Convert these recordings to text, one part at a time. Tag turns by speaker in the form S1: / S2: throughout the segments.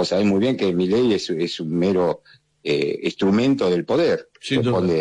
S1: vos sabés muy bien que Milei es un mero instrumento del poder. Sí,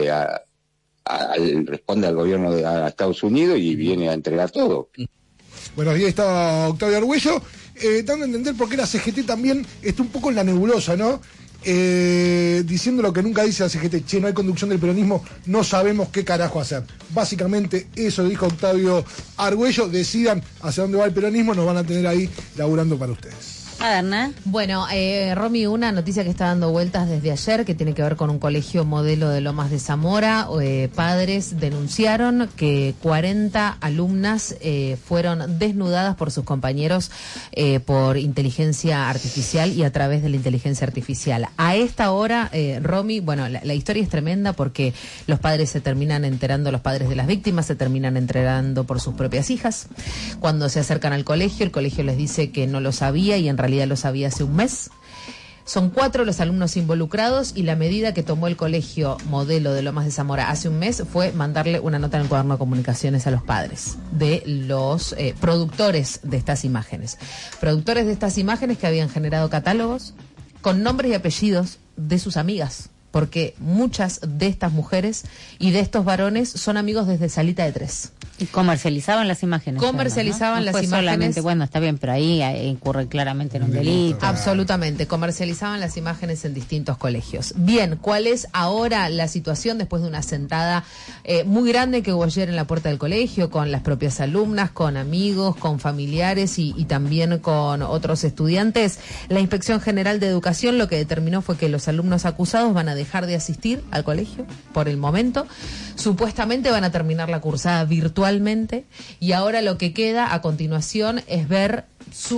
S1: responde al gobierno de Estados Unidos y viene a entregar todo.
S2: Bueno, ahí está Octavio Argüello, dando a entender por qué la CGT también está un poco en la nebulosa, ¿no? Diciendo lo que nunca dice la CGT: che, no hay conducción del peronismo, no sabemos qué carajo hacer. Básicamente eso dijo Octavio Argüello: decidan hacia dónde va el peronismo, nos van a tener ahí laburando para ustedes.
S3: A ver, ¿no? Bueno, Romy, una noticia que está dando vueltas desde ayer, que tiene que ver con un colegio modelo de Lomas de Zamora. Padres denunciaron que 40 alumnas fueron desnudadas por sus compañeros por inteligencia artificial y a través de la inteligencia artificial. A esta hora, Romy, bueno, la historia es tremenda porque los padres se terminan enterando, los padres de las víctimas se terminan enterando por sus propias hijas. Cuando se acercan al colegio, el colegio les dice que no lo sabía y en realidad lo sabía hace un mes. Son 4 los alumnos involucrados y la medida que tomó el colegio modelo de Lomas de Zamora hace un mes fue mandarle una nota en el cuaderno de comunicaciones a los padres de los productores de estas imágenes. Productores de estas imágenes que habían generado catálogos con nombres y apellidos de sus amigas, porque muchas de estas mujeres y de estos varones son amigos desde Salita de Tres.
S4: Y comercializaban las imágenes.
S3: Comercializaban las imágenes.
S4: Solamente, bueno, está bien, pero ahí incurre claramente en un delito.
S3: Absolutamente, comercializaban las imágenes en distintos colegios. Bien, ¿cuál es ahora la situación después de una sentada muy grande que hubo ayer en la puerta del colegio, con las propias alumnas, con amigos, con familiares y también con otros estudiantes? La Inspección General de Educación lo que determinó fue que los alumnos acusados van a dejar de asistir al colegio por el momento. Supuestamente van a terminar la cursada virtualmente y ahora lo que queda a continuación es ver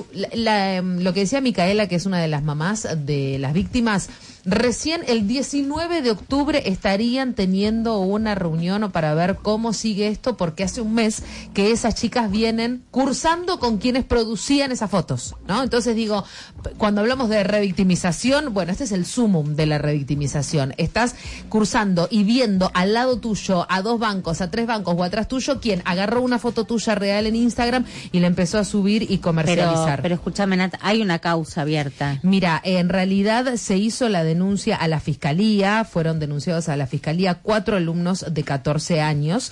S3: lo que decía Micaela, que es una de las mamás de las víctimas. Recién el 19 de octubre estarían teniendo una reunión para ver cómo sigue esto, porque hace un mes que esas chicas vienen cursando con quienes producían esas fotos, ¿no? Entonces digo, cuando hablamos de revictimización, bueno, este es el sumum de la revictimización. Estás cursando y viendo al lado tuyo, a 2 bancos, a 3 bancos o atrás tuyo, quien agarró una foto tuya real en Instagram y la empezó a subir y comercializar.
S4: Pero escúchame, Nat, hay una causa abierta.
S3: Mira, en realidad se hizo la denuncia a la Fiscalía, fueron denunciados a la Fiscalía 4 alumnos de 14 años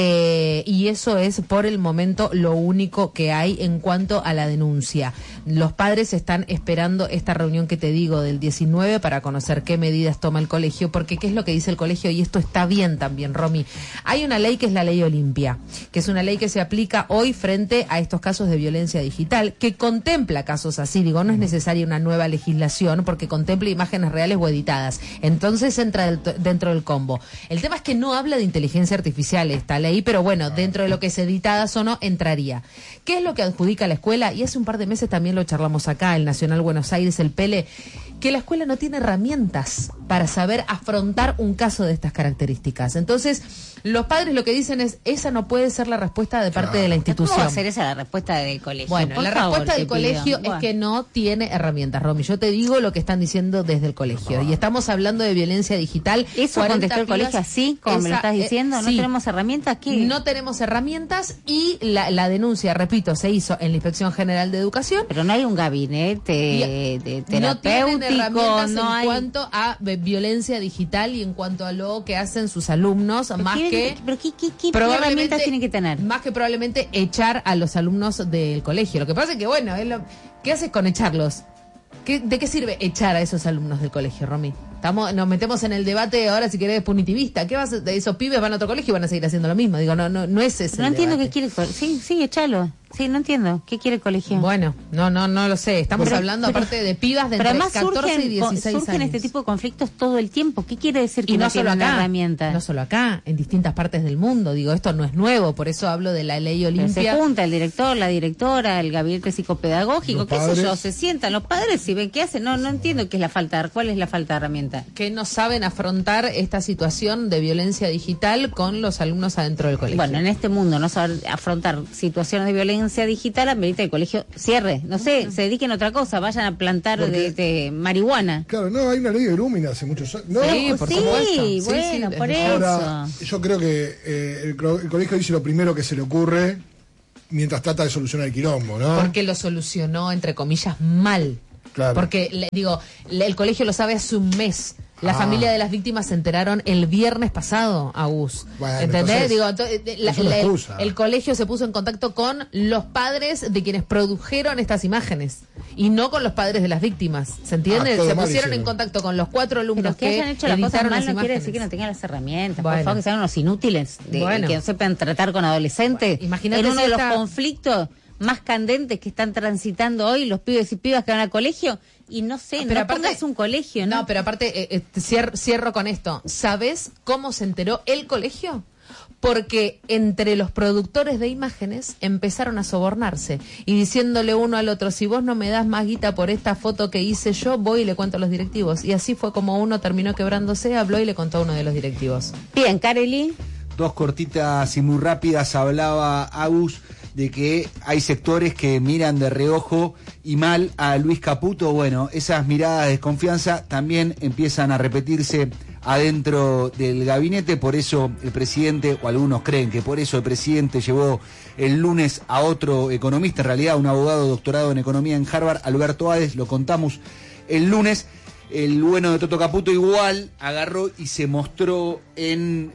S3: y eso es por el momento lo único que hay en cuanto a la denuncia. Los padres están esperando esta reunión que te digo del 19 para conocer qué medidas toma el colegio, porque qué es lo que dice el colegio, y esto está bien también, Romy. Hay una ley que es la Ley Olimpia, que es una ley que se aplica hoy frente a estos casos de violencia digital, que contempla casos así. Digo, no es necesaria una nueva legislación porque contempla imágenes reales o editadas. Entonces entra dentro del combo. El tema es que no habla de inteligencia artificial esta ley, pero bueno, dentro de lo que es editadas o no, entraría. ¿Qué es lo que adjudica la escuela? Y hace un par de meses también lo charlamos acá, el Nacional Buenos Aires, el PELE, que la escuela no tiene herramientas para saber afrontar un caso de estas características. Entonces, los padres lo que dicen es, esa no puede ser la respuesta de parte de la institución.
S4: ¿Cómo va a ser esa la respuesta del colegio?
S3: Bueno, la respuesta del colegio es que no tiene herramientas, Romy. Yo te digo lo que están diciendo desde el colegio. Y estamos hablando de violencia digital.
S4: ¿Eso contestó el colegio así, como me lo estás diciendo? ¿No tenemos herramientas? ¿Qué?
S3: No tenemos herramientas y la denuncia, repito, se hizo en la Inspección General de Educación.
S4: Pero no hay un gabinete de terapéutico.
S3: Herramientas en cuanto a violencia digital y en cuanto a lo que hacen sus alumnos, ¿qué
S4: herramientas tienen que tener?
S3: Más que probablemente echar a los alumnos del colegio. Lo que pasa es que, bueno, ¿qué haces con echarlos? ¿De qué sirve echar a esos alumnos del colegio, Romy? Nos metemos en el debate ahora, si querés, punitivista. ¿Qué vas a, esos pibes van a otro colegio y van a seguir haciendo lo mismo? Digo, no es ese.
S4: No entiendo qué quiere. Sí, echalo. Sí, no entiendo. ¿Qué quiere el colegio?
S3: Bueno, no lo sé. Estamos hablando aparte de pibas de entre 14 y 16 años.
S4: Surgen este tipo de conflictos todo el tiempo. ¿Qué quiere decir que no tiene una herramienta?
S3: No solo acá, en distintas partes del mundo. Digo, esto no es nuevo, por eso hablo de la Ley Olimpia.
S4: Pero se junta el director, la directora, el gabinete psicopedagógico, qué sé yo, se sientan los padres y ven qué hacen. No entiendo qué es la falta. ¿Cuál es la falta de herramienta?
S3: Que no saben afrontar esta situación de violencia digital con los alumnos adentro del colegio.
S4: Bueno, en este mundo no saber afrontar situaciones de violencia digital, amerita el colegio cierre, no sé, se dediquen a otra cosa, vayan a plantar de marihuana.
S2: Claro, no, hay una ley de Grumina hace muchos años. No,
S3: sí, por supuesto.
S4: Bueno, por eso.
S2: Ahora, yo creo que el colegio dice lo primero que se le ocurre mientras trata de solucionar el quilombo, ¿no?
S3: Porque lo solucionó, entre comillas, mal.
S2: Claro.
S3: Porque, el colegio lo sabe hace un mes. La familia de las víctimas se enteraron el viernes pasado, Agus.
S2: Bueno,
S3: ¿entendés?
S2: Entonces,
S3: El colegio se puso en contacto con los padres de quienes produjeron estas imágenes y no con los padres de las víctimas. ¿Se entiende? Se pusieron en contacto con los 4 alumnos
S4: que hayan hecho las cosas mal no quiere decir que no tengan las herramientas. Por favor, que sean unos inútiles, que no sepan tratar con adolescentes.
S3: Imagínate
S4: en uno de los conflictos más candentes que están transitando hoy los pibes y pibas que van al colegio. Y no sé, pero aparte, pongas un colegio, ¿no?
S3: No, pero aparte, cierro con esto. ¿Sabes cómo se enteró el colegio? Porque entre los productores de imágenes empezaron a sobornarse y diciéndole uno al otro, si vos no me das más guita por esta foto que hice yo, voy y le cuento a los directivos. Y así fue como uno terminó quebrándose, habló y le contó a uno de los directivos.
S4: Bien, Kareli.
S5: 2 cortitas y muy rápidas. Hablaba Agus de que hay sectores que miran de reojo y mal a Luis Caputo. Bueno, esas miradas de desconfianza también empiezan a repetirse adentro del gabinete. Por eso el presidente, o algunos creen que por eso el presidente llevó el lunes a otro economista, en realidad un abogado doctorado en economía en Harvard, Alberto Hades, lo contamos el lunes. El bueno de Toto Caputo igual agarró y se mostró en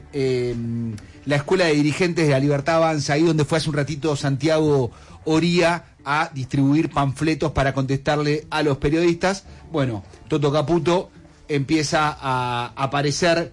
S5: la Escuela de Dirigentes de la Libertad Avanza, ahí donde fue hace un ratito Santiago Oría a distribuir panfletos para contestarle a los periodistas. Bueno, Toto Caputo empieza a aparecer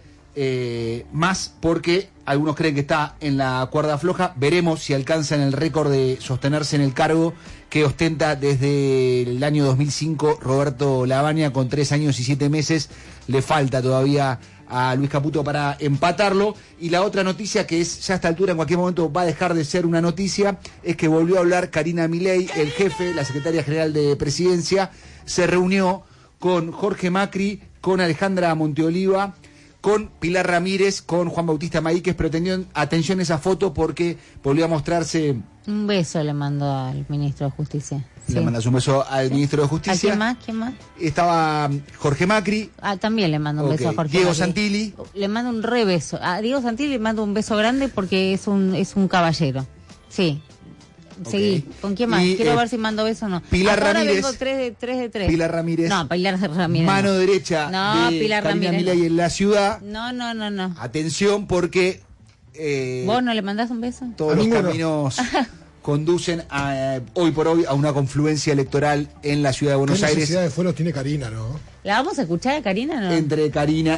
S5: más porque algunos creen que está en la cuerda floja. Veremos si alcanzan el récord de sostenerse en el cargo que ostenta desde el año 2005 Roberto Lavagna, con 3 años y 7 meses. Le falta todavía a Luis Caputo para empatarlo. Y la otra noticia, que es ya a esta altura en cualquier momento va a dejar de ser una noticia, es que volvió a hablar Karina Milei, el jefe, la secretaria general de Presidencia. Se reunió con Jorge Macri, con Alejandra Monteoliva, con Pilar Ramírez, con Juan Bautista Maíquez, pero atención a esa foto porque volvió a mostrarse...
S4: Un beso le mandó al ministro de Justicia.
S5: Le mandas un beso al ministro de Justicia.
S4: ¿A quién más?
S5: Estaba Jorge Macri.
S4: También le mando un beso a Jorge
S5: Diego
S4: Macri.
S5: Santilli.
S4: Le mando un beso. A Diego Santilli le mando un beso grande porque es un caballero. Sí. Seguí. ¿Con quién más? Quiero ver si mando beso o no.
S5: Pilar Ramírez.
S4: Vengo 3 de 3.
S5: Pilar Ramírez.
S4: No, Pilar Ramírez.
S5: Mano derecha de
S4: Pilar
S5: Karina
S4: Ramírez,
S5: Milei en la ciudad.
S4: No.
S5: Atención porque...
S4: ¿Vos no le mandás un beso?
S5: Todos los caminos conducen hoy por hoy a una confluencia electoral en la ciudad de Buenos Aires. ¿Qué
S2: necesidad de fueros tiene Karina, no?
S4: ¿La vamos a escuchar a Karina, no?
S5: Entre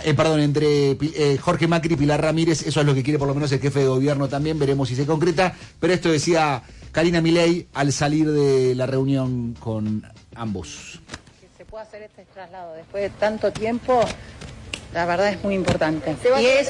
S5: Jorge Macri y Pilar Ramírez, eso es lo que quiere por lo menos el jefe de gobierno también, veremos si se concreta, pero esto decía Karina Milei al salir de la reunión con ambos.
S6: Que se pueda hacer este traslado después de tanto tiempo, la verdad es muy importante. Y es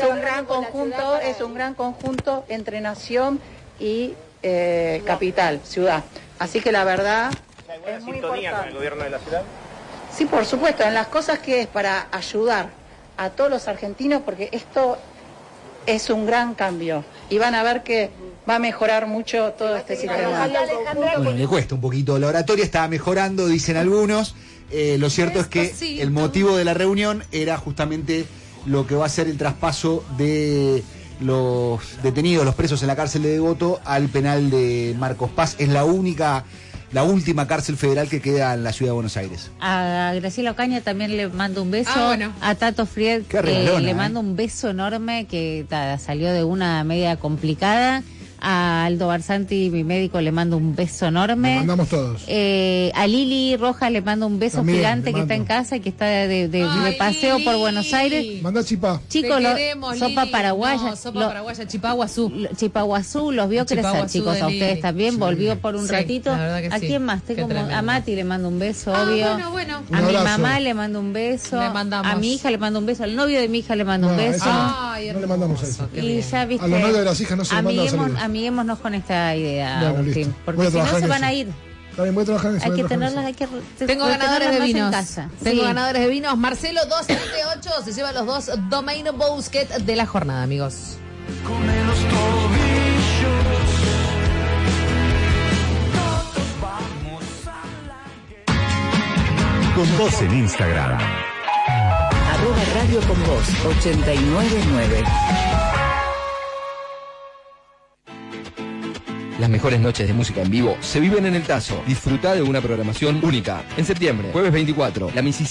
S6: un gran conjunto entre nación y capital, ciudad. Así que la verdad es muy
S7: sintonía
S6: importante.
S7: Con el gobierno de la ciudad.
S6: Sí, por supuesto, en las cosas que es para ayudar a todos los argentinos, porque esto es un gran cambio y van a ver que va a mejorar mucho todo este sistema.
S5: Bueno, le cuesta un poquito la oratoria, estaba mejorando, dicen algunos. Lo cierto es que el motivo de la reunión era justamente lo que va a ser el traspaso de los detenidos, los presos en la cárcel de Devoto al penal de Marcos Paz. Es la última cárcel federal que queda en la ciudad de Buenos Aires.
S4: A Graciela Ocaña también le mando un beso.
S3: Bueno.
S4: A Tato Fried
S5: regalona,
S4: le mando un beso enorme, que salió de una media complicada. A Aldo Barsanti, mi médico, le mando un beso enorme.
S2: Le mandamos todos.
S4: A Lili Rojas le mando un beso
S2: También,
S4: gigante, que está en casa y que está de paseo por Buenos Aires.
S2: Manda Chipa.
S4: Chicos, sopa
S3: Lili.
S4: paraguaya.
S3: No, sopa paraguaya, Chipaguazú.
S4: Chipaguazú los vio crecer,
S3: Chipaguazú
S4: chicos,
S3: de
S4: a ustedes
S3: Lili.
S4: también.
S2: Sí.
S4: Volvió por un ratito.
S3: la verdad que
S4: ¿A
S3: sí.
S4: quién más?
S3: Qué tremendo.
S4: A Mati le mando un beso, obvio.
S3: Bueno.
S2: Un
S4: A mi
S2: abrazo.
S4: mamá le mando un beso.
S3: Le mandamos.
S4: A mi hija le mando un beso. Al novio de mi hija le mando un
S2: No,
S4: beso.
S2: eso no.
S3: Ay,
S2: No le mandamos eso.
S3: qué
S4: Y
S3: bien.
S4: ya viste.
S2: A los novios de las hijas no se les manda saludos.
S4: Amiguémonos con esta idea,
S2: Bueno,
S4: Agustín.
S2: listo. Voy
S4: Porque
S2: a
S4: si no
S2: trabajar
S4: se
S2: en
S4: van a
S2: eso.
S4: ir.
S2: También voy a trabajar en eso.
S4: Hay
S2: voy a
S4: que
S2: trabajar en
S4: tenerlas,
S2: eso.
S3: Tengo ganadores de
S4: más
S3: vinos.
S4: en casa.
S3: Tengo
S4: Sí.
S3: ganadores de vinos. Marcelo 278 se lleva los 2 Domain Bousquet de la jornada, amigos.
S8: Con vos en Instagram.
S9: @Radio con vos 899.
S7: Las mejores noches de música en vivo se viven en el Tazo. Disfruta de una programación única. En septiembre, jueves 24, la Mississippi